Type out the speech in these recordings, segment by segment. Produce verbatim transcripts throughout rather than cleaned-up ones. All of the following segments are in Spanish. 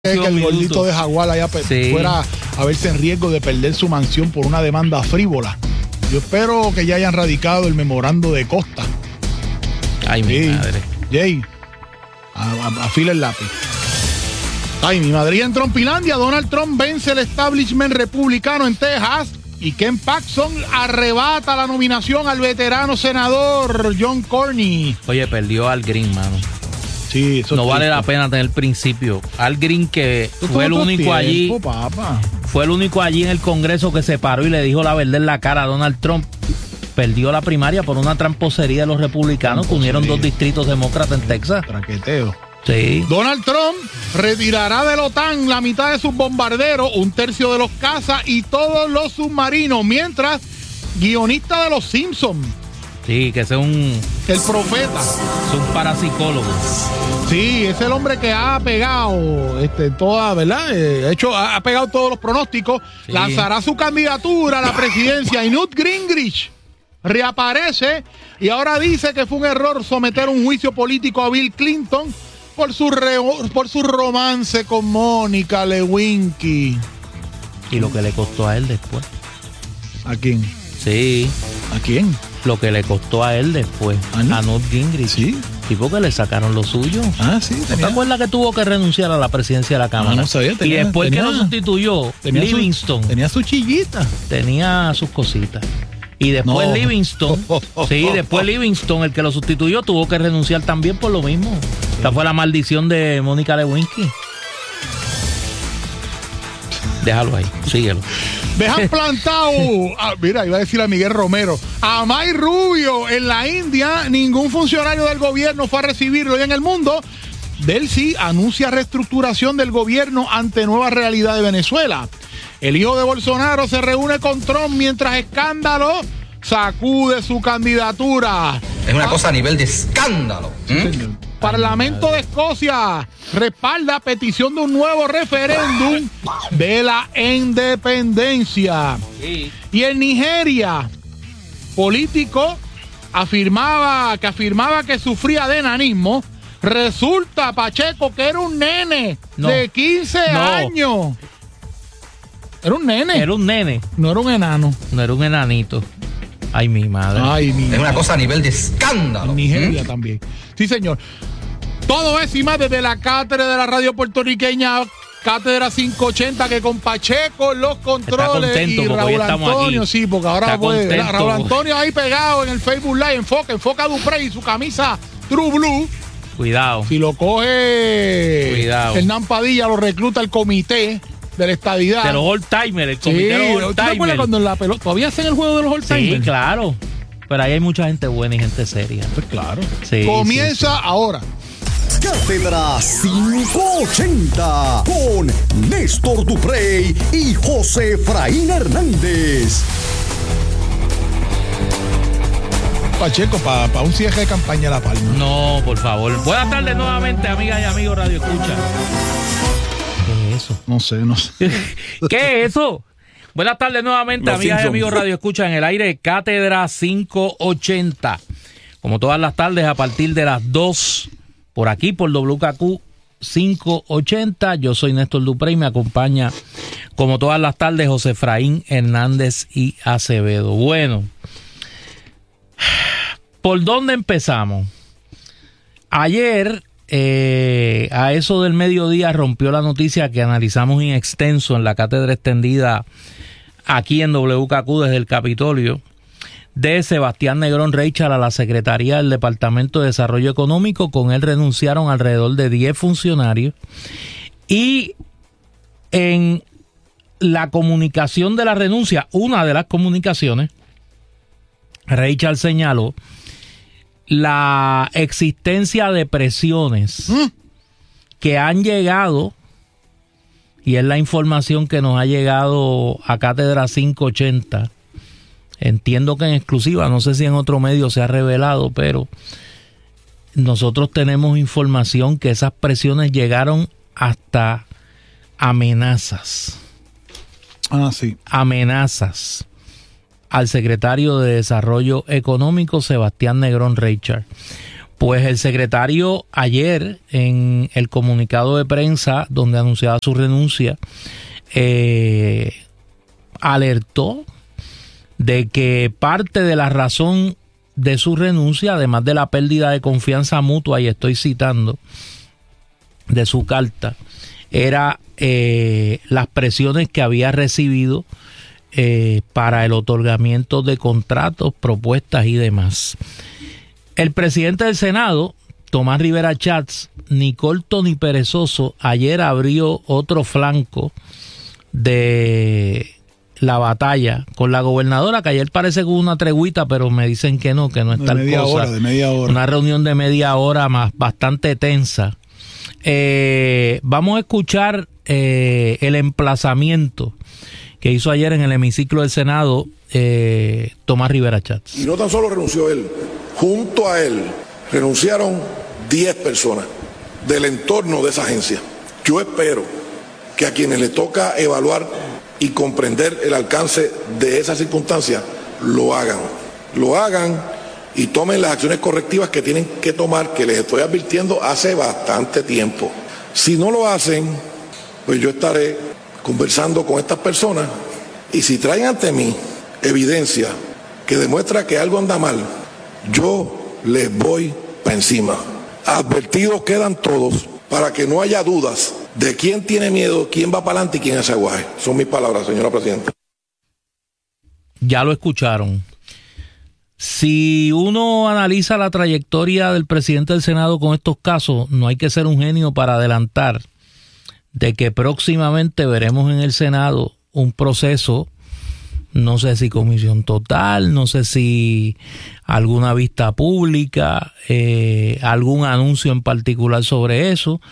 que el gordito de Jaguar allá sí. fuera a verse en riesgo de perder su mansión por una demanda frívola. Yo espero que ya hayan radicado el memorando de Costa. Ay, mi sí. madre. Jay, afila el lápiz. Ay, mi madre. Y en Trumpilandia, Donald Trump vence el establishment republicano en Texas y Ken Paxton arrebata la nominación al veterano senador John Cornyn. Oye, perdió Al Green, mano. Sí, eso no es vale triste. la pena tener principio. Al Green, que fue el único tiempo, allí, papá. fue el único allí en el Congreso que se paró y le dijo la verdad en la cara a Donald Trump. Perdió la primaria por una tramposería de los republicanos que unieron dos distritos demócratas en Texas. Traqueteo. Sí. Donald Trump retirará de la OTAN la mitad de sus bombarderos, un tercio de los cazas y todos los submarinos, mientras guionista de los Simpsons. Sí, que ese es un... El profeta. Es un parapsicólogo. Sí, es el hombre que ha pegado este, toda, ¿verdad? Eh, hecho, ha, ha pegado todos los pronósticos. Sí. Lanzará su candidatura a la presidencia y Newt Gingrich reaparece y ahora dice que fue un error someter un juicio político a Bill Clinton por su, re, por su romance con Mónica Lewinsky. Y lo que le costó a él después. ¿A quién? Sí. ¿A quién? Lo que le costó a él después. ¿Ah, no? A Newt Gingrich. Sí. Tipo que le sacaron lo suyo. Ah, sí. ¿No te acuerdas que tuvo que renunciar a la presidencia de la Cámara? No, no sabía. Tenía, y después tenía, que lo sustituyó, tenía Livingston. Su, tenía su chillita. Tenía sus cositas. Y después no. Livingston, sí, después Livingston, el que lo sustituyó, tuvo que renunciar también por lo mismo. Sí. Esta fue la maldición de Mónica Lewinsky. Déjalo ahí, síguelo. Dejan plantado, ah, mira, iba a decir a Miguel Romero, a Mike Rubio en la India. Ningún funcionario del gobierno fue a recibirlo. Y en el mundo, Delcy anuncia reestructuración del gobierno ante nueva realidad de Venezuela. El hijo de Bolsonaro se reúne con Trump mientras escándalo sacude su candidatura. Es una ah. cosa a nivel de escándalo. ¿Mm? Parlamento de Escocia respalda petición de un nuevo referéndum de la independencia. Sí. Y en Nigeria, político afirmaba que afirmaba que sufría de enanismo. Resulta, Pacheco, que era un nene no. de quince no. años. Era un nene. Era un nene. No era un enano. No era un enanito. Ay, mi madre. Ay, mi es madre. una cosa a nivel de escándalo. En Nigeria ¿Mm? también. Sí, señor. Todo eso y más desde la cátedra de la radio puertorriqueña, Cátedra quinientos ochenta, que con Pacheco en los controles y Raúl Antonio, aquí. sí, porque ahora puede. Raúl Antonio ahí pegado en el Facebook Live, enfoca, enfoca a Duprey y su camisa True Blue. Cuidado. Si lo coge Cuidado. Hernán Padilla, lo recluta el comité de la estadidad. De los old timers, el comité sí, de los old timers. Cuando en la pelota todavía hacen el juego de los old timers. Sí, claro. Pero ahí hay mucha gente buena y gente seria. Pues claro. Sí, Comienza sí, sí. ahora. Cátedra quinientos ochenta con Néstor Duprey y José Efraín Hernández. Pacheco, para pa un cierre de campaña La Palma. No, por favor. Buenas tardes nuevamente, amigas y amigos Radio Escucha. ¿Qué es eso? No sé, no sé. ¿Qué es eso? Buenas tardes nuevamente, Los amigas Simpsons. y amigos Radio Escucha en el aire, Cátedra quinientos ochenta. Como todas las tardes, a partir de las dos, por aquí, por W K Q quinientos ochenta. Yo soy Néstor Duprey y me acompaña, como todas las tardes, José Efraín Hernández y Acevedo. Bueno, ¿por dónde empezamos? Ayer, eh, a eso del mediodía, rompió la noticia que analizamos en extenso en la cátedra extendida aquí en W K Q desde el Capitolio, de Sebastián Negrón Reichard a la Secretaría del Departamento de Desarrollo Económico. Con él renunciaron alrededor de diez funcionarios. Y en la comunicación de la renuncia, una de las comunicaciones, Reichard señaló la existencia de presiones ¿Mm? que han llegado, y es la información que nos ha llegado a Cátedra quinientos ochenta. Entiendo que en exclusiva, no sé si en otro medio se ha revelado, pero nosotros tenemos información que esas presiones llegaron hasta amenazas. Ah, sí. Amenazas al secretario de Desarrollo Económico, Sebastián Negrón Reichard. Pues el secretario ayer en el comunicado de prensa donde anunciaba su renuncia, eh, alertó de que parte de la razón de su renuncia, además de la pérdida de confianza mutua, y estoy citando de su carta, era eh, las presiones que había recibido eh, para el otorgamiento de contratos, propuestas y demás. El presidente del Senado, Tomás Rivera Schatz, ni corto ni perezoso, ayer abrió otro flanco de la batalla con la gobernadora, que ayer parece que hubo una treguita, pero me dicen que no, que no es de tal media cosa. Hora, de media hora. Una reunión de media hora más, bastante tensa. Eh, vamos a escuchar eh, el emplazamiento que hizo ayer en el hemiciclo del Senado eh, Tomás Rivera Schatz. Y no tan solo renunció él, junto a él renunciaron diez personas del entorno de esa agencia. Yo espero que a quienes les toca evaluar y comprender el alcance de esa circunstancia, lo hagan. Lo hagan y tomen las acciones correctivas que tienen que tomar, que les estoy advirtiendo hace bastante tiempo. Si no lo hacen, pues yo estaré conversando con estas personas y si traen ante mí evidencia que demuestra que algo anda mal, yo les voy para encima. Advertidos quedan todos para que no haya dudas de quién tiene miedo, quién va para adelante y quién hace aguaje. Son mis palabras, señora presidenta. Ya lo escucharon. Si uno analiza la trayectoria del presidente del Senado con estos casos, no hay que ser un genio para adelantar de que próximamente veremos en el Senado un proceso, no sé si comisión total, no sé si alguna vista pública, eh, algún anuncio en particular sobre eso,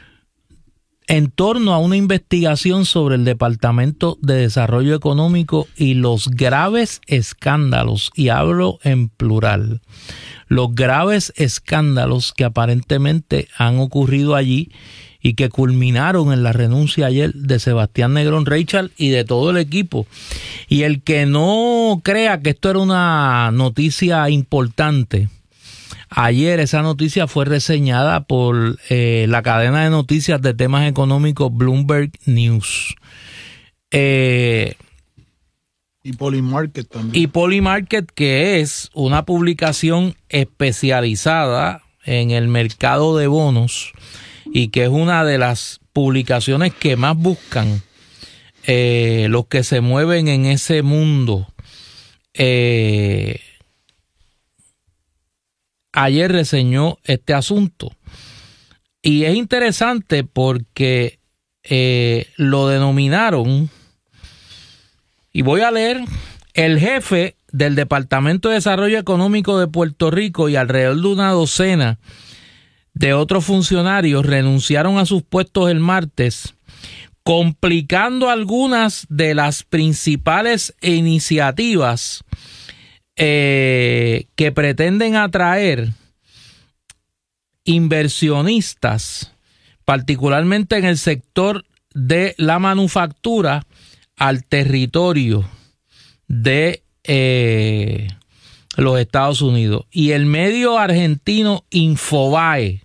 en torno a una investigación sobre el Departamento de Desarrollo Económico y los graves escándalos, y hablo en plural, los graves escándalos que aparentemente han ocurrido allí y que culminaron en la renuncia ayer de Sebastián Negrón Reichard y de todo el equipo. Y el que no crea que esto era una noticia importante, ayer esa noticia fue reseñada por eh, la cadena de noticias de temas económicos Bloomberg News. Eh, y Polymarket también. Y Polymarket, que es una publicación especializada en el mercado de bonos y que es una de las publicaciones que más buscan eh, los que se mueven en ese mundo. Eh, ayer reseñó este asunto y es interesante porque eh, lo denominaron, y voy a leer: el jefe del Departamento de Desarrollo Económico de Puerto Rico y alrededor de una docena de otros funcionarios renunciaron a sus puestos el martes, complicando algunas de las principales iniciativas eh, que pretenden atraer inversionistas, particularmente en el sector de la manufactura, al territorio de eh, los Estados Unidos. Y el medio argentino Infobae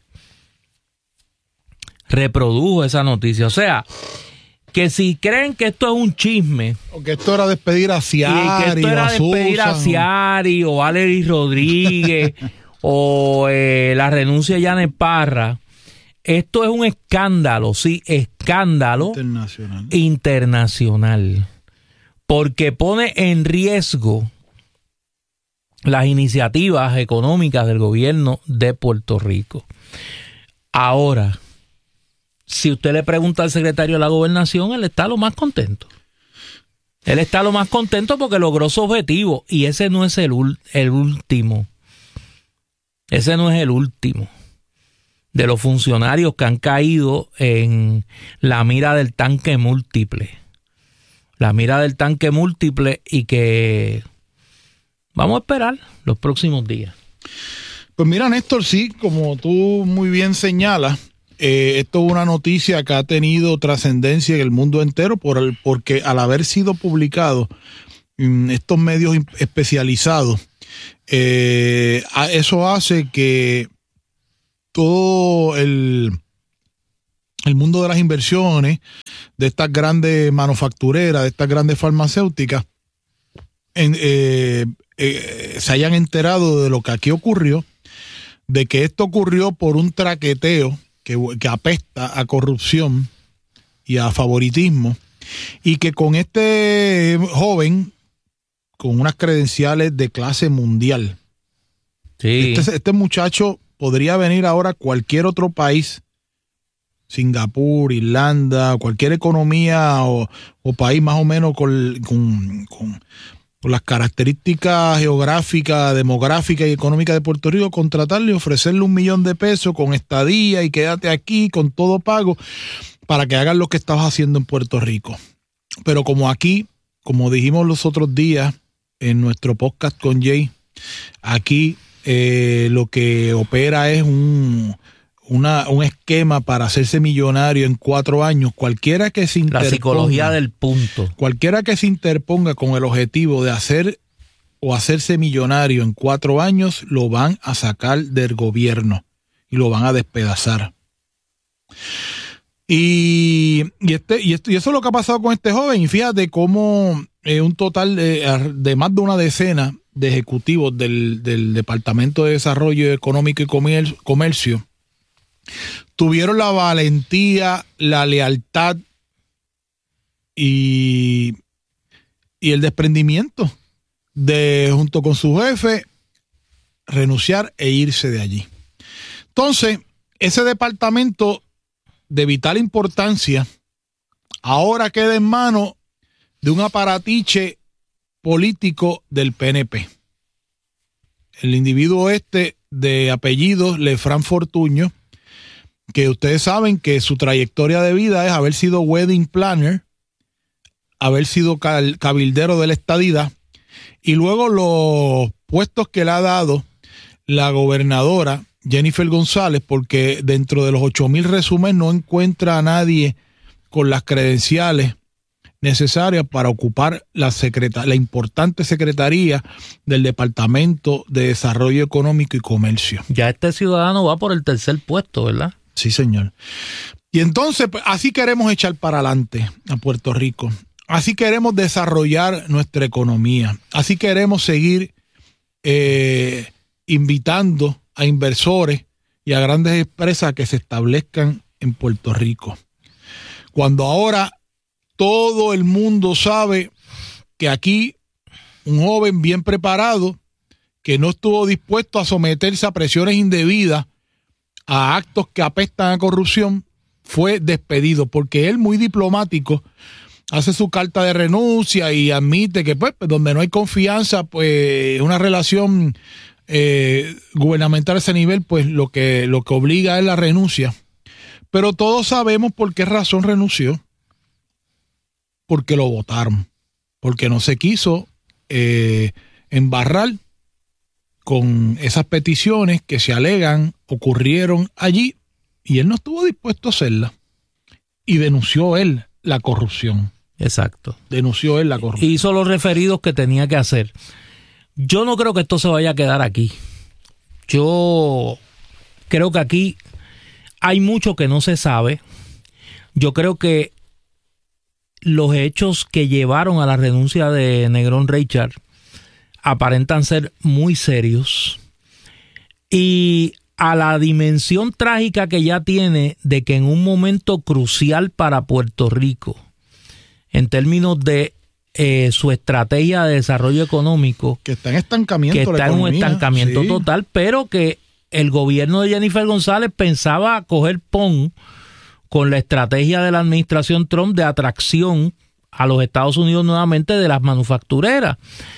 reprodujo esa noticia. O sea, que si creen que esto es un chisme, o que esto era despedir a Ciari, y que esto era despedir a Ciari o Valery Rodríguez o eh, la renuncia de Janet Parra, esto es un escándalo, sí, escándalo internacional. internacional, porque pone en riesgo las iniciativas económicas del gobierno de Puerto Rico. Ahora, si usted le pregunta al secretario de la Gobernación, él está lo más contento. Él está lo más contento porque logró su objetivo, y ese no es el, el último. Ese no es el último de los funcionarios que han caído en la mira del tanque múltiple. La mira del tanque múltiple, y que vamos a esperar los próximos días. Pues mira, Néstor, sí, como tú muy bien señalas, eh, esto es una noticia que ha tenido trascendencia en el mundo entero por el, porque al haber sido publicado en estos medios especializados, eh, eso hace que todo el, el mundo de las inversiones, de estas grandes manufactureras, de estas grandes farmacéuticas, en, eh, eh, se hayan enterado de lo que aquí ocurrió, de que esto ocurrió por un traqueteo que, que apesta a corrupción y a favoritismo, y que con este joven, con unas credenciales de clase mundial, sí. este, este muchacho podría venir ahora a cualquier otro país, Singapur, Irlanda, cualquier economía o, o país más o menos con, con, con, con las características geográficas, demográficas y económicas de Puerto Rico, contratarle y ofrecerle un millón de pesos con estadía y quédate aquí con todo pago para que hagan lo que estabas haciendo en Puerto Rico. Pero como aquí, como dijimos los otros días en nuestro podcast con Jay, aquí eh, lo que opera es un, una, un esquema para hacerse millonario en cuatro años. Cualquiera que se interponga, la psicología del punto. Cualquiera que se interponga con el objetivo de hacer o hacerse millonario en cuatro años, lo van a sacar del gobierno y lo van a despedazar. Y, y, este, y, esto, y eso es lo que ha pasado con este joven. Y fíjate cómo eh, un total de, de más de una decena de ejecutivos del, del Departamento de Desarrollo Económico y Comercio, Comercio tuvieron la valentía, la lealtad y, y el desprendimiento de, junto con su jefe, renunciar e irse de allí. Entonces, ese departamento de vital importancia ahora queda en manos de un aparatiche político del P N P. El individuo este de apellido Lefranc Fortuño, que ustedes saben que su trayectoria de vida es haber sido wedding planner, haber sido cabildero de la estadidad, y luego los puestos que le ha dado la gobernadora Jennifer González, porque dentro de los ocho mil resúmenes no encuentra a nadie con las credenciales necesarias para ocupar la, secreta- la importante secretaría del Departamento de Desarrollo Económico y Comercio. Ya este ciudadano va por el tercer puesto, ¿verdad? Sí, señor. Y entonces, pues, así queremos echar para adelante a Puerto Rico. Así queremos desarrollar nuestra economía. Así queremos seguir eh, invitando a inversores y a grandes empresas que se establezcan en Puerto Rico. Cuando ahora todo el mundo sabe que aquí un joven bien preparado, que no estuvo dispuesto a someterse a presiones indebidas, a actos que apestan a corrupción, fue despedido, porque él, muy diplomático, hace su carta de renuncia y admite que pues donde no hay confianza, pues una relación eh, gubernamental a ese nivel, pues lo que, lo que obliga es la renuncia. Pero todos sabemos por qué razón renunció. Porque lo votaron. Porque no se quiso eh, embarrar con esas peticiones que se alegan ocurrieron allí, y él no estuvo dispuesto a hacerlas. Y denunció él la corrupción. Exacto. Denunció él la corrupción. Hizo los referidos que tenía que hacer. Yo no creo que esto se vaya a quedar aquí. Yo creo que aquí hay mucho que no se sabe. Yo creo que los hechos que llevaron a la renuncia de Negrón Reichard aparentan ser muy serios. Y a la dimensión trágica que ya tiene de que en un momento crucial para Puerto Rico, en términos de eh, su estrategia de desarrollo económico, que está en estancamiento, que está en un estancamiento sí. total, pero que el gobierno de Jennifer González pensaba coger pon con la estrategia de la administración Trump de atracción a los Estados Unidos nuevamente de las manufactureras.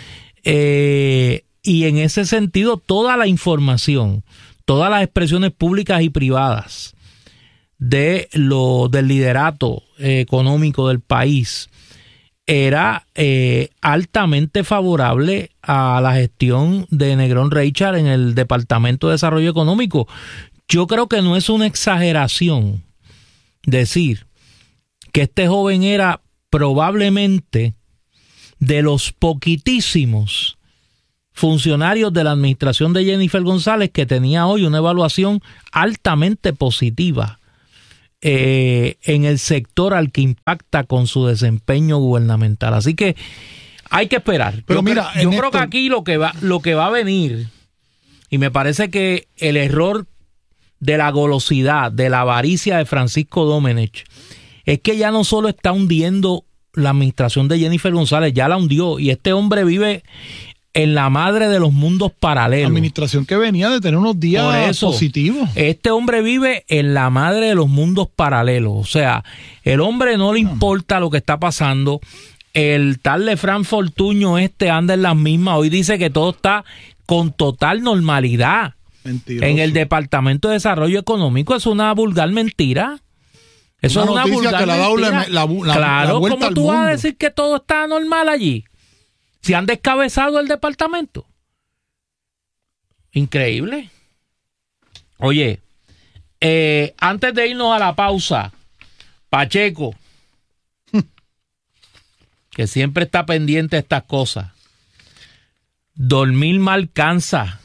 Eh, y en ese sentido, toda la información, todas las expresiones públicas y privadas de lo, del liderato eh, económico del país era eh, altamente favorable a la gestión de Negrón Reichard en el Departamento de Desarrollo Económico. Yo creo que no es una exageración decir que este joven era probablemente de los poquitísimos funcionarios de la administración de Jennifer González que tenía hoy una evaluación altamente positiva eh, en el sector al que impacta con su desempeño gubernamental. Así que hay que esperar. Pero yo mira, creo, yo Néstor, creo que aquí lo que va, lo que va a venir, y me parece que el error de la golosidad, de la avaricia de Francisco Domenech, es que ya no solo está hundiendo la administración de Jennifer González, ya la hundió, y este hombre vive en la madre de los mundos paralelos. Administración que venía de tener unos días Por eso, positivos. Este hombre vive en la madre de los mundos paralelos. O sea, el hombre no le importa lo que está pasando. El tal Lefranc Fortuño este anda en las mismas. Hoy dice que todo está con total normalidad. Mentiroso. En el Departamento de Desarrollo Económico. Es una vulgar mentira. Eso Una es una noticia vulgar que le ha dado mentira. la- la- la- claro, la vuelta ¿cómo al tú vas a mundo? decir que todo está normal allí? Si han descabezado el departamento. Increíble. Oye, eh, antes de irnos a la pausa, Pacheco, que siempre está pendiente de estas cosas, dormir mal cansa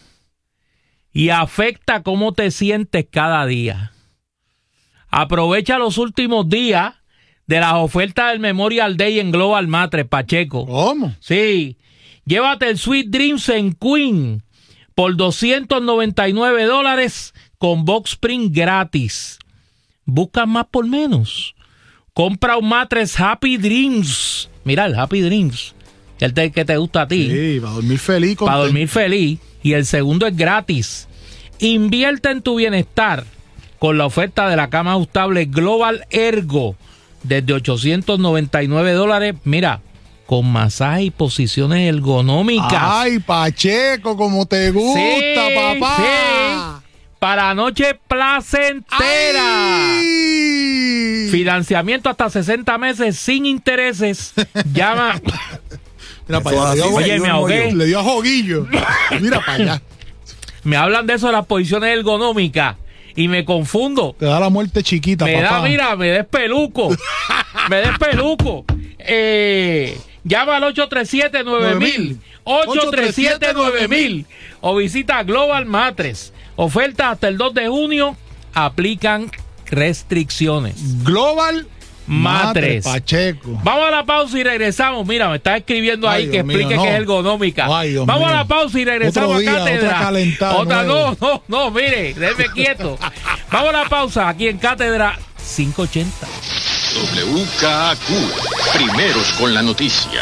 y afecta cómo te sientes cada día. Aprovecha los últimos días de las ofertas del Memorial Day en Global Matres, Pacheco. ¿Cómo? Sí, llévate el Sweet Dreams en Queen por doscientos noventa y nueve dólares con Box Spring gratis. Buscas más por menos. Compra un matres Happy Dreams. Mira, el Happy Dreams, el te- que te gusta a ti. Sí, para dormir feliz. Para contento. dormir feliz. Y el segundo es gratis. Invierte en tu bienestar con la oferta de la cama ajustable Global Ergo desde ochocientos noventa y nueve dólares. Mira, con masaje y posiciones ergonómicas. Ay, Pacheco, como te gusta, Sí, papá. sí. Para noche placentera. Ay. Financiamiento hasta sesenta meses sin intereses. Llama. Mira para allá. Le dio, Oye, me ahogué. Le dio a joguillo. Mira para allá. Me hablan de eso de las posiciones ergonómicas y me confundo. Te da la muerte chiquita, Me papá. da, mira, me despeluco. me despeluco. Eh, llama al ocho tres siete nueve mil. ocho tres siete nueve mil. O visita Global Matres. Oferta hasta el dos de junio. Aplican restricciones. Global Matres. Pacheco. Vamos a la pausa y regresamos. Mira, me está escribiendo ahí Ay, que Dios mío, explique no. qué es ergonómica. Ay, Dios Vamos mío. a la pausa y regresamos Otro día, a Cátedra. otra calentada Otra, no, nueva. no, no, mire, déjeme quieto. Vamos a la pausa aquí en Cátedra quinientos ochenta. W K Q, primeros con la noticia.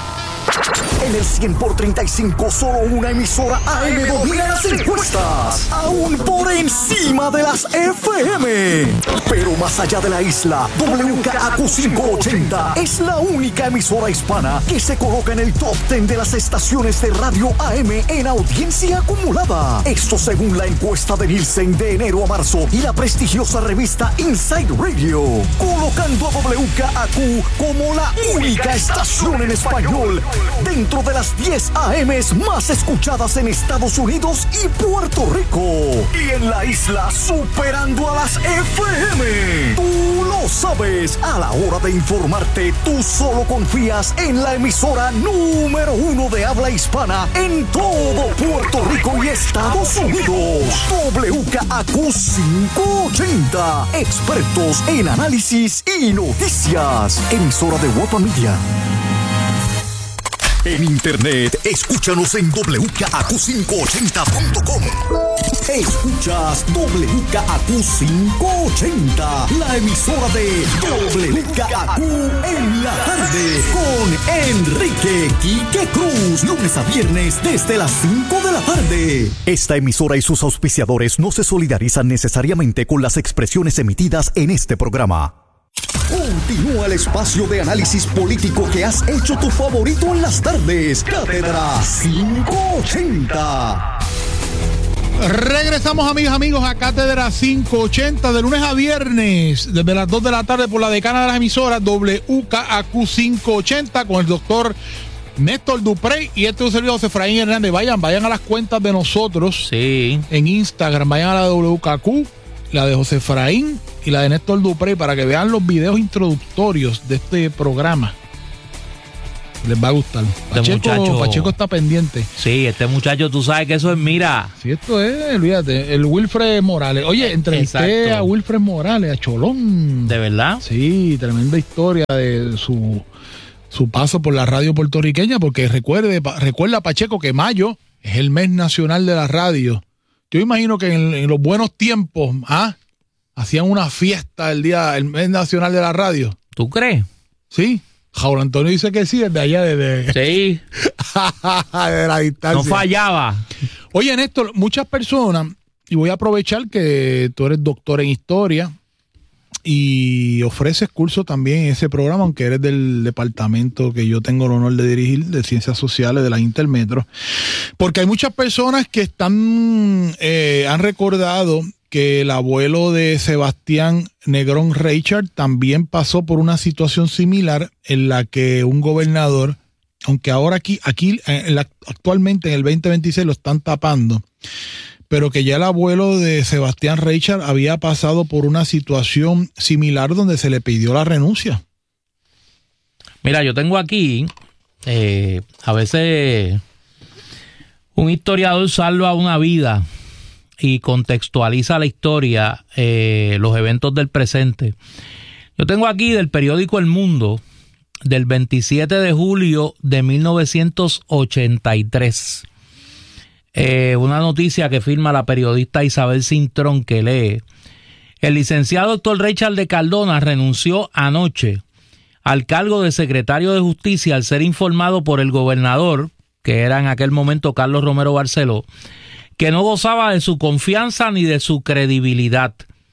En el cien por treinta y cinco, solo una emisora A M domina las encuestas, aún por encima de las F M. Pero más allá de la isla, W K A Q quinientos ochenta es la única emisora hispana que se coloca en el top diez de las estaciones de radio A M en audiencia acumulada. Esto según la encuesta de Nielsen de enero a marzo y la prestigiosa revista Inside Radio, colocando a W K A Q como la única estación en español dentro de las diez A Ms más escuchadas en Estados Unidos y Puerto Rico. Y en la isla superando a las F M. Tú lo sabes, a la hora de informarte, tú solo confías en la emisora número uno de habla hispana en todo Puerto Rico y Estados Unidos. W K A Q quinientos ochenta. Expertos en análisis y noticias. Emisora de Guapa Media. En internet, escúchanos en w k a q quinientos ochenta punto com. Escuchas W K A Q quinientos ochenta, la emisora de W K A Q en la tarde, con Enrique Quique Cruz, lunes a viernes desde las cinco de la tarde. Esta emisora y sus auspiciadores no se solidarizan necesariamente con las expresiones emitidas en este programa. Continúa el espacio de análisis político que has hecho tu favorito en las tardes. Cátedra quinientos ochenta. Regresamos, amigos, amigos, a Cátedra quinientos ochenta de lunes a viernes, desde las dos de la tarde por la decana de las emisoras W K A Q quinientos ochenta con el doctor Néstor Duprey y este es un servidor José Efraín Hernández. Vayan, vayan a las cuentas de nosotros Sí. en Instagram, vayan a la de W K Q, la de José Efraín y la de Néstor Duprey para que vean los videos introductorios de este programa. Les va a gustar. Pacheco, muchacho, Pacheco está pendiente. Sí, este muchacho, tú sabes que eso es, mira. Sí, esto es, olvídate, el Wilfred Morales. Oye, entrevisté Exacto. a Wilfred Morales, a Cholón. ¿De verdad? Sí, tremenda historia de su, su paso por la radio puertorriqueña, porque recuerde, recuerda, Pacheco, que mayo es el mes nacional de la radio. Yo imagino que en, en los buenos tiempos, ¿ah? Hacían una fiesta el día, el mes nacional de la radio. ¿Tú crees? Sí. Jauro Antonio dice que sí, desde allá, desde... Sí. de la distancia. No fallaba. Oye, Néstor, muchas personas, y voy a aprovechar que tú eres doctor en historia y ofreces curso también en ese programa, aunque eres del departamento que yo tengo el honor de dirigir, de Ciencias Sociales de la Intermetro, porque hay muchas personas que están, eh, han recordado que el abuelo de Sebastián Negrón Reichard también pasó por una situación similar en la que un gobernador, aunque ahora aquí, aquí en la, actualmente en el veinte veintiséis lo están tapando, pero que ya el abuelo de Sebastián Reichard había pasado por una situación similar donde se le pidió la renuncia. Mira, yo tengo aquí, eh, a veces un historiador salva una vida y contextualiza la historia, eh, los eventos del presente. Yo tengo aquí del periódico El Mundo, del veintisiete de julio de mil novecientos ochenta y tres. Eh, una noticia que firma la periodista Isabel Cintrón, que lee: el licenciado doctor Reichard de Cardona renunció anoche al cargo de secretario de Justicia al ser informado por el gobernador, que era en aquel momento Carlos Romero Barceló, que no gozaba de su confianza ni de su credibilidad.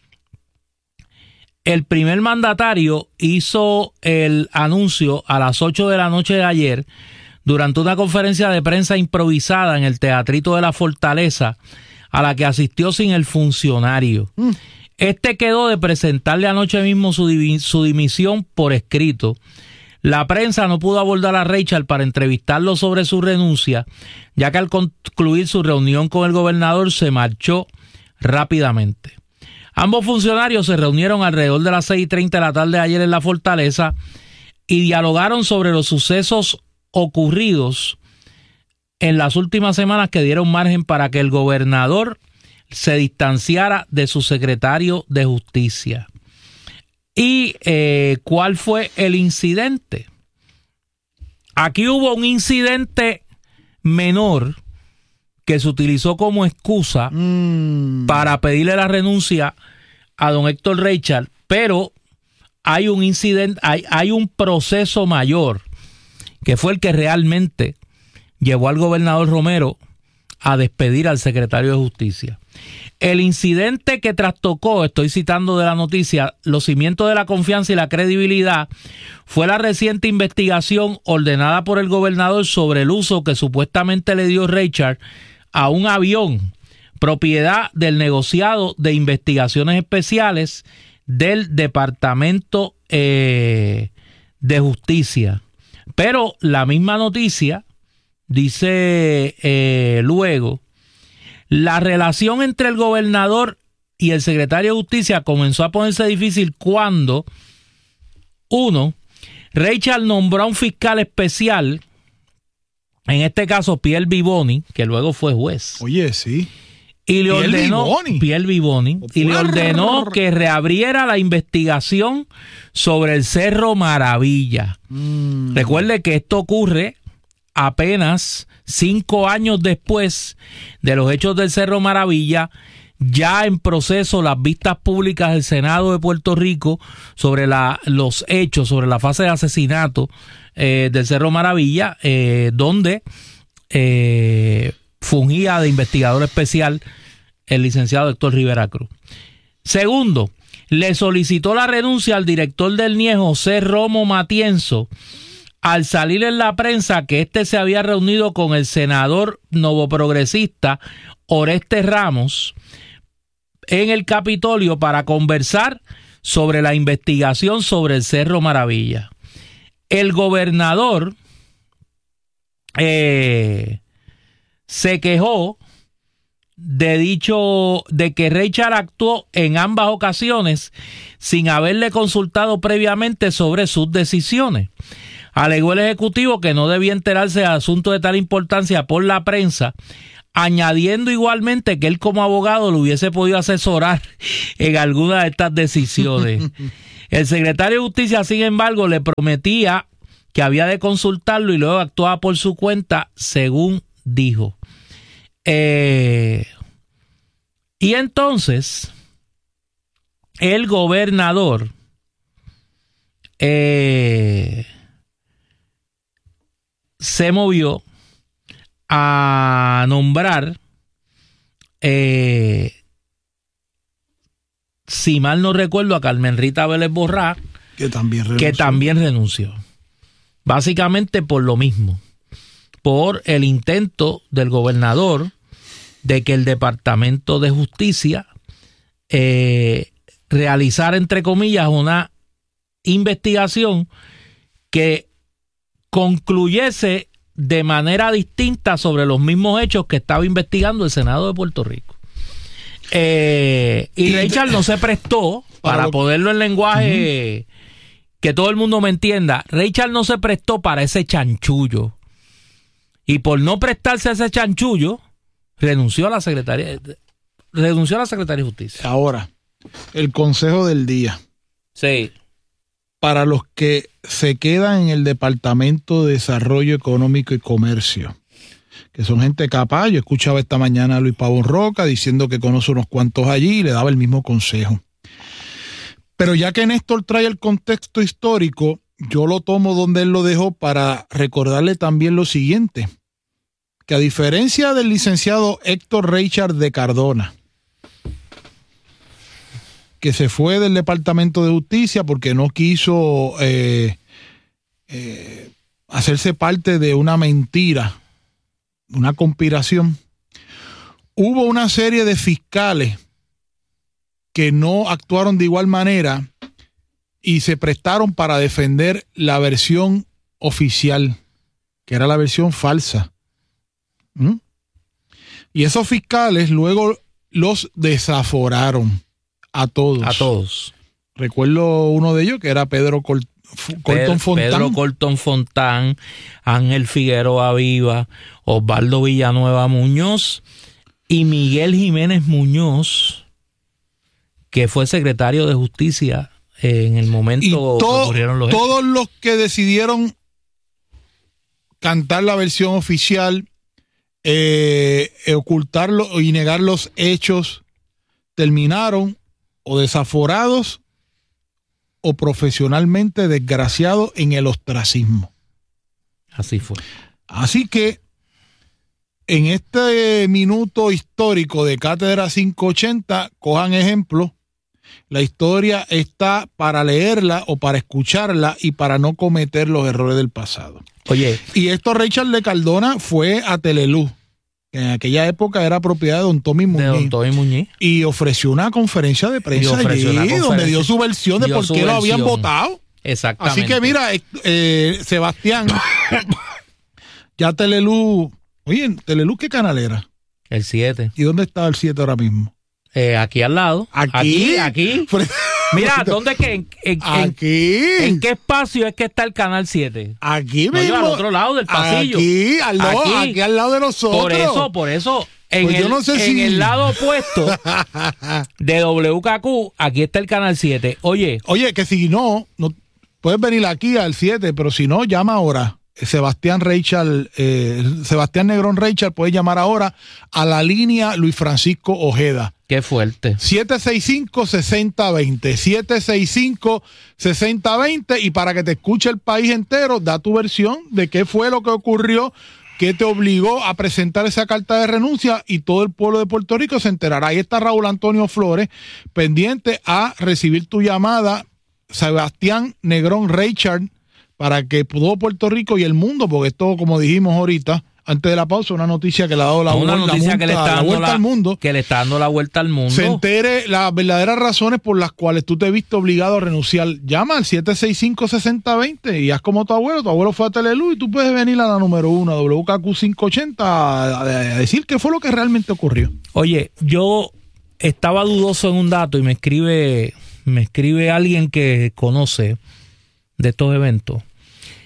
El primer mandatario hizo el anuncio a las ocho de la noche de ayer durante una conferencia de prensa improvisada en el Teatrito de la Fortaleza, a la que asistió sin el funcionario. Mm. Este quedó de presentarle anoche mismo su, divi- su dimisión por escrito. La prensa no pudo abordar a Reichard para entrevistarlo sobre su renuncia, ya que al concluir su reunión con el gobernador se marchó rápidamente. Ambos funcionarios se reunieron alrededor de las seis y treinta de la tarde de ayer en la Fortaleza y dialogaron sobre los sucesos ocurridos en las últimas semanas que dieron margen para que el gobernador se distanciara de su secretario de Justicia. ¿Y eh, cuál fue el incidente? Aquí hubo un incidente menor que se utilizó como excusa mm. para pedirle la renuncia a don Héctor Reichard, pero hay un incidente, hay, hay un proceso mayor que fue el que realmente llevó al gobernador Romero a despedir al secretario de Justicia. El incidente que trastocó, estoy citando de la noticia, los cimientos de la confianza y la credibilidad, fue la reciente investigación ordenada por el gobernador sobre el uso que supuestamente le dio Reichard a un avión, propiedad del negociado de investigaciones especiales del Departamento eh, de Justicia. Pero la misma noticia dice eh, luego: la relación entre el gobernador y el secretario de Justicia comenzó a ponerse difícil cuando, uno, Reichard nombró a un fiscal especial, en este caso Pierre Vivoni, que luego fue juez. Oye, sí. Y le ordenó, Pierre Vivoni, y le ordenó que reabriera la investigación sobre el Cerro Maravilla. Mm. Recuerde que esto ocurre apenas cinco años después de los hechos del Cerro Maravilla, ya en proceso las vistas públicas del Senado de Puerto Rico sobre la, los hechos, sobre la fase de asesinato eh, del Cerro Maravilla, eh, donde eh, fungía de investigador especial el licenciado Héctor Rivera Cruz. Segundo, le solicitó la renuncia al director del N I E, José Romo Matienzo, al salir en la prensa que éste se había reunido con el senador novoprogresista Oreste Ramos en el Capitolio para conversar sobre la investigación sobre el Cerro Maravilla. El gobernador eh, se quejó de dicho de que Reichard actuó en ambas ocasiones sin haberle consultado previamente sobre sus decisiones. Alegó el ejecutivo que no debía enterarse de asuntos de tal importancia por la prensa, añadiendo igualmente que él como abogado lo hubiese podido asesorar en alguna de estas decisiones. El secretario de Justicia, sin embargo, le prometía que había de consultarlo y luego actuaba por su cuenta, según dijo. Eh, y entonces, el gobernador eh, se movió a nombrar, eh, si mal no recuerdo, a Carmen Rita Vélez Borrá, que también renunció. que también renunció. Básicamente por lo mismo, por el intento del gobernador de que el Departamento de Justicia eh, realizara, entre comillas, una investigación que concluyese de manera distinta sobre los mismos hechos que estaba investigando el Senado de Puerto Rico. Eh, y Rachel no se prestó, para ponerlo en lenguaje uh-huh. que todo el mundo me entienda, Rachel no se prestó para ese chanchullo. Y por no prestarse a ese chanchullo, renunció a la Secretaría, renunció a la Secretaría de Justicia. Ahora, el consejo del día. Sí. Para los que se quedan en el Departamento de Desarrollo Económico y Comercio, que son gente capaz. Yo escuchaba esta mañana a Luis Pavón Roca diciendo que conoce unos cuantos allí y le daba el mismo consejo. Pero ya que Néstor trae el contexto histórico, yo lo tomo donde él lo dejó para recordarle también lo siguiente, que a diferencia del licenciado Héctor Reichard de Cardona, que se fue del Departamento de Justicia porque no quiso eh, eh, hacerse parte de una mentira, una conspiración, hubo una serie de fiscales que no actuaron de igual manera y se prestaron para defender la versión oficial, que era la versión falsa. ¿Mm? Y esos fiscales luego los desaforaron a todos. A todos. Recuerdo uno de ellos que era Pedro Col- Colton Fontán. Pedro Colton Fontán, Ángel Figueroa Viva, Osvaldo Villanueva Muñoz y Miguel Jiménez Muñoz, que fue secretario de Justicia en el momento y que to- ocurrieron los todos hechos. los que decidieron cantar la versión oficial, eh, ocultarlo y negar los hechos, terminaron o desaforados o profesionalmente desgraciados en el ostracismo. Así fue. Así que en este minuto histórico de Cátedra quinientos ochenta, cojan ejemplo. La historia está para leerla o para escucharla y para no cometer los errores del pasado. Oye. Y esto, Reichard de Cardona fue a Teleluz, que en aquella época era propiedad de don Tommy Muñiz. De don Tommy Muñiz. Y ofreció una conferencia de prensa allí, una conferencia, donde dio su versión de por qué lo habían votado. Exactamente. Así que mira, eh, Sebastián, ya Teleluz, oye, ¿Teleluz qué canal era? El siete. ¿Y dónde está el siete ahora mismo? Eh, aquí al lado. Aquí. Aquí. aquí. Mira, ¿dónde es que? En, en, aquí. En, ¿En qué espacio es que está el canal siete? Aquí no, mismo. Al otro lado del pasillo. Aquí, al lado, aquí. aquí al lado de nosotros. Por eso, por eso. En, pues el, yo no sé en si... el lado opuesto de W K Q, aquí está el canal siete. Oye. Oye, que si no, no puedes venir aquí al siete, pero si no, llama ahora. Sebastián Reichard, eh, Sebastián Negrón Reichard, puede llamar ahora a la línea Luis Francisco Ojeda. Qué fuerte. siete seis cinco, seis cero dos cero. siete seis cinco, seis cero dos cero. Y para que te escuche el país entero, da tu versión de qué fue lo que ocurrió, qué te obligó a presentar esa carta de renuncia, y todo el pueblo de Puerto Rico se enterará. Ahí está Raúl Antonio Flores, pendiente a recibir tu llamada, Sebastián Negrón Reichard, para que todo Puerto Rico y el mundo, porque esto, como dijimos ahorita, antes de la pausa, una noticia que le ha dado la, una la, noticia la, que le está la dando vuelta la, al mundo. Que le está dando la vuelta al mundo. Se entere las verdaderas razones por las cuales tú te viste obligado a renunciar. Llama al siete seis cinco, seis cero dos cero y haz como tu abuelo. Tu abuelo fue a Teleluz y tú puedes venir a la número uno, a W K Q quinientos ochenta, a, a decir qué fue lo que realmente ocurrió. Oye, yo estaba dudoso en un dato y me escribe, me escribe alguien que conoce de estos eventos.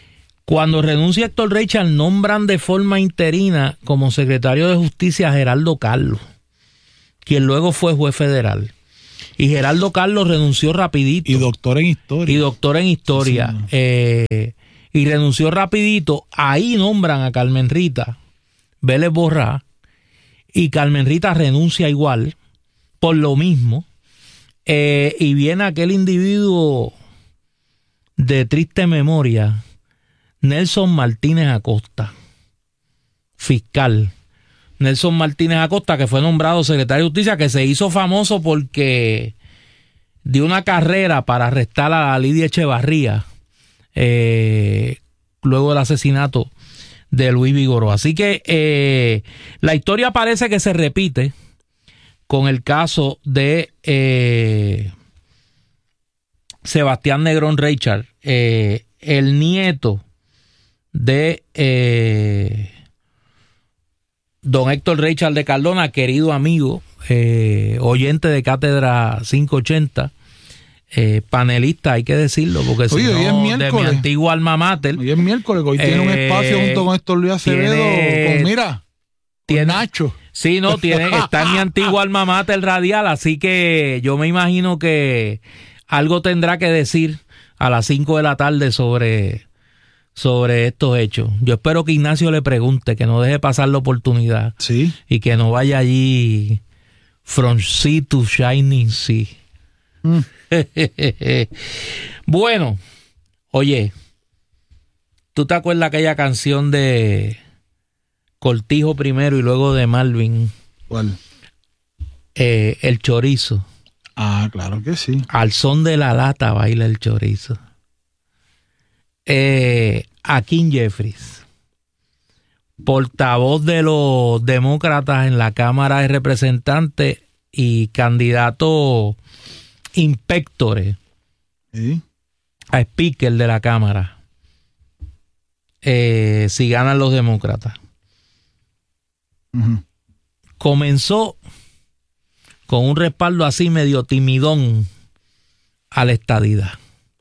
Cuando renuncia Héctor Reichard, nombran de forma interina como secretario de Justicia a Geraldo Carlos, quien luego fue juez federal. Y Geraldo Carlos renunció rapidito. Y doctor en historia. Y doctor en historia. Sí. Eh, y renunció rapidito. Ahí nombran a Carmen Rita Vélez Borrá. Y Carmen Rita renuncia igual, por lo mismo. Eh, y viene aquel individuo de triste memoria, Nelson Martínez Acosta, fiscal. Nelson Martínez Acosta, que fue nombrado secretario de Justicia, que se hizo famoso porque dio una carrera para arrestar a Lidia Echevarría eh, luego del asesinato de Luis Vigoró. Así que eh, la historia parece que se repite con el caso de eh, Sebastián Negrón Reichard, eh, el nieto de eh, don Héctor Reichard de Cardona, querido amigo, eh, oyente de Cátedra quinientos ochenta, eh, panelista, hay que decirlo, porque Oye, si no, de mi antiguo alma mater. Hoy es miércoles, hoy eh, tiene un espacio junto con Héctor Luis Acevedo, tiene, con, mira, tiene, con Nacho. Sí, no, tiene, está en mi antiguo alma mater radial, así que yo me imagino que algo tendrá que decir a las cinco de la tarde sobre, sobre estos hechos. Yo espero que Ignacio le pregunte, que no deje pasar la oportunidad. Sí. Y que no vaya allí from sea to shining sea. Mm. Bueno, oye, ¿tú te acuerdas aquella canción de Cortijo primero y luego de Malvin? ¿Cuál? Eh, el chorizo. Ah, claro que sí. Al son de la lata baila el chorizo. Eh, Hakeem Jeffries, portavoz de los demócratas en la Cámara de Representantes y candidato inspectores ¿Sí? a speaker de la Cámara, eh, si ganan los demócratas. Uh-huh. Comenzó con un respaldo así medio timidón a la estadidad.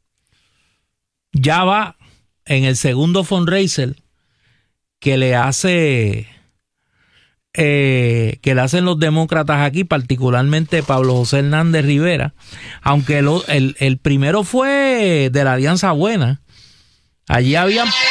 Ya va en el segundo fundraiser que le hace eh, que le hacen los demócratas aquí, particularmente Pablo José Hernández Rivera, aunque lo, el, el primero fue de la Alianza Buena. Allí habían